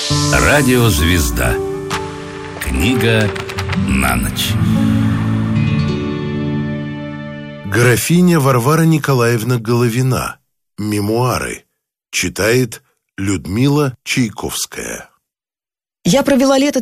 Радиозвезда. Книга на ночь. Графиня Варвара Николаевна Головина. Мемуары. Читает Людмила Чайковская. Я провела лето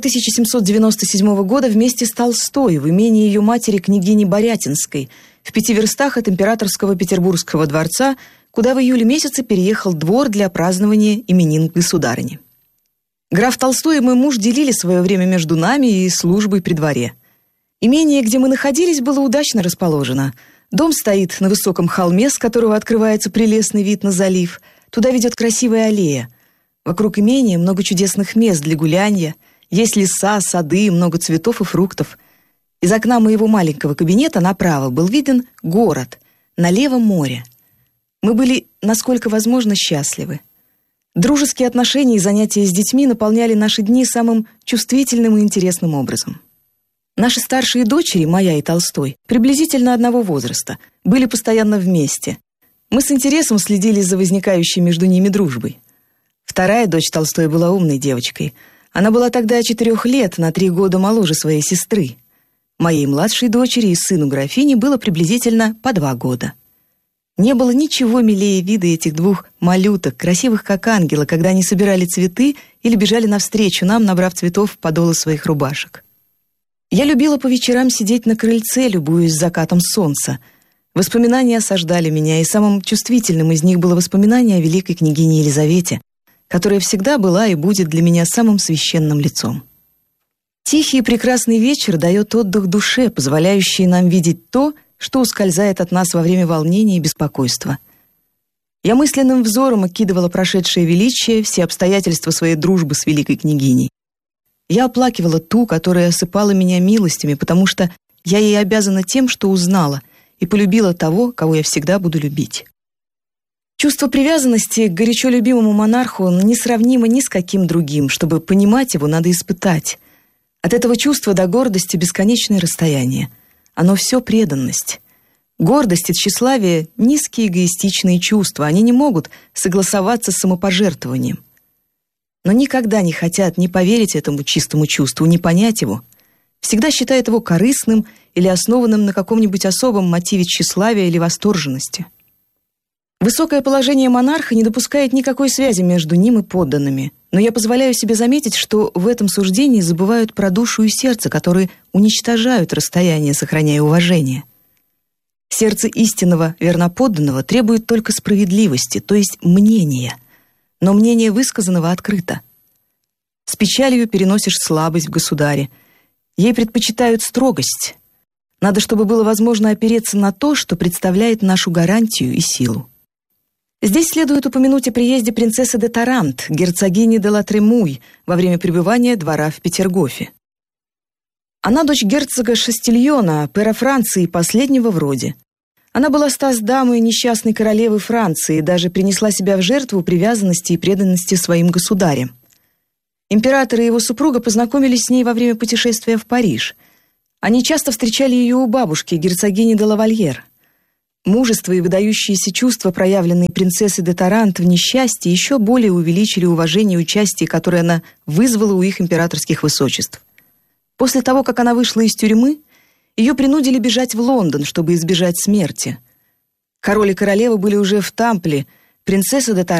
1797 года вместе с Толстой в имении ее матери княгини Борятинской, в 5 верстах от императорского Петербургского дворца, куда в июле месяце переехал двор для празднования именин государыни. Граф Толстой и мой муж делили свое время между нами и службой при дворе. Имение, где мы находились, было удачно расположено. Дом стоит на высоком холме, с которого открывается прелестный вид на залив. Туда ведет красивая аллея. Вокруг имения много чудесных мест для гулянья. Есть леса, сады, много цветов и фруктов. Из окна моего маленького кабинета направо был виден город, налево море. Мы были, насколько возможно, счастливы. Дружеские отношения и занятия с детьми наполняли наши дни самым чувствительным и интересным образом. Наши старшие дочери, моя и Толстой, приблизительно одного возраста, были постоянно вместе. Мы с интересом следили за возникающей между ними дружбой. Вторая дочь Толстой была умной девочкой. Она была тогда 4 лет, на 3 года моложе своей сестры. Моей младшей дочери и сыну графини было приблизительно по 2 года. Не было ничего милее вида этих 2 малюток, красивых как ангелы, когда они собирали цветы или бежали навстречу нам, набрав цветов в подолы своих рубашек. Я любила по вечерам сидеть на крыльце, любуясь закатом солнца. Воспоминания осаждали меня, и самым чувствительным из них было воспоминание о великой княгине Елизавете, которая всегда была и будет для меня самым священным лицом. Тихий и прекрасный вечер дает отдых душе, позволяющий нам видеть то, что ускользает от нас во время волнения и беспокойства. Я мысленным взором окидывала прошедшее величие, все обстоятельства своей дружбы с великой княгиней. Я оплакивала ту, которая осыпала меня милостями, потому что я ей обязана тем, что узнала, и полюбила того, кого я всегда буду любить. Чувство привязанности к горячо любимому монарху несравнимо ни с каким другим. Чтобы понимать его, надо испытать. От этого чувства до гордости бесконечное расстояние. Оно все преданность. Гордость и тщеславие — низкие эгоистичные чувства. Они не могут согласоваться с самопожертвованием. Но никогда не хотят ни поверить этому чистому чувству, ни понять его. Всегда считают его корыстным или основанным на каком-нибудь особом мотиве тщеславия или восторженности. Высокое положение монарха не допускает никакой связи между ним и подданными, но я позволяю себе заметить, что в этом суждении забывают про душу и сердце, которые уничтожают расстояние, сохраняя уважение. Сердце истинного верноподданного требует только справедливости, то есть мнения, но мнение высказанного открыто. С печалью переносишь слабость в государе. Ей предпочитают строгость. Надо, чтобы было возможно опереться на то, что представляет нашу гарантию и силу. Здесь следует упомянуть о приезде принцессы де Тарант, герцогини де ла Тремуй, во время пребывания двора в Петергофе. Она дочь герцога Шастильона, пэра Франции, последнего в роде. Она была статсдамой несчастной королевы Франции и даже принесла себя в жертву привязанности и преданности своим государям. Император и его супруга познакомились с ней во время путешествия в Париж. Они часто встречали ее у бабушки, герцогини де Лавальер. Мужество и выдающиеся чувства, проявленные принцессой де Тарант в несчастье, еще более увеличили уважение и участие, которое она вызвала у их императорских высочеств. После того, как она вышла из тюрьмы, ее принудили бежать в Лондон, чтобы избежать смерти. Король и королева были уже в Тампле. Принцесса де Тарант